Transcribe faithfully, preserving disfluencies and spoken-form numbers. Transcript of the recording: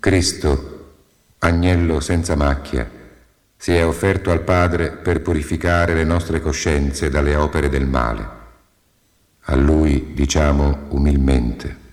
Cristo, agnello senza macchia, si è offerto al Padre per purificare le nostre coscienze dalle opere del male. A Lui diciamo umilmente: